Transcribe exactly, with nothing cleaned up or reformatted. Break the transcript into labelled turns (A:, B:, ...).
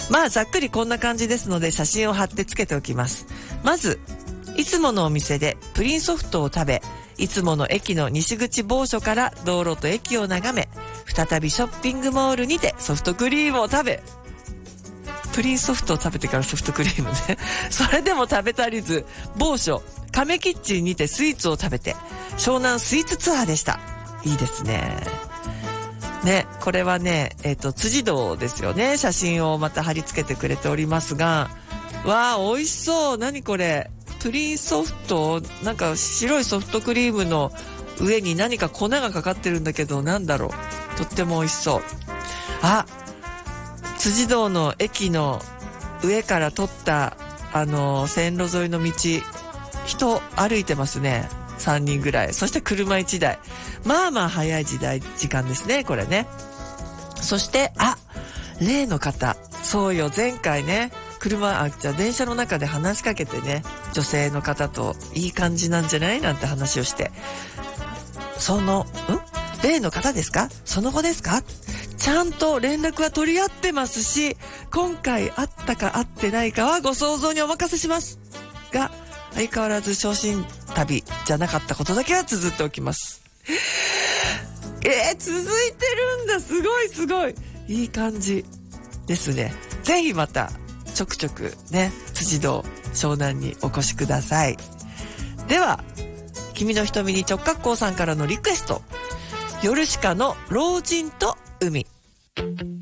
A: まあざっくりこんな感じですので写真を貼ってつけておきます。まずいつものお店でプリンソフトを食べ、いつもの駅の西口某所から道路と駅を眺め、再びショッピングモールにてソフトクリームを食べ、プリンソフトを食べてからソフトクリームねそれでも食べ足りず某所亀キッチンにてスイーツを食べて湘南スイーツツアーでした。いいですね。ね、これはね、えっと、辻堂ですよね。写真をまた貼り付けてくれておりますが、わー、美味しそう。何これ。プリンソフト、なんか白いソフトクリームの上に何か粉がかかってるんだけど、なんだろう。とっても美味しそう。あ、辻堂の駅の上から撮った、あの、線路沿いの道、人歩いてますね。さんにんぐらい。そして車いちだい。まあまあ早い時代、時間ですね、これね。そして、あ、例の方。そうよ、前回ね、車、あ、じゃあ電車の中で話しかけてね、女性の方といい感じなんじゃないなんて話をして、その、ん例の方ですか？その後ですか？ちゃんと連絡は取り合ってますし、今回会ったか会ってないかはご想像にお任せします。が、相変わらず昇進旅じゃなかったことだけは綴っておきます。えー、続いてるんだ。すごいすごい。いい感じですね。ぜひまたちょくちょくね、辻堂湘南にお越しください。では、君の瞳に直角行さんからのリクエスト。ヨルシカの老人と海。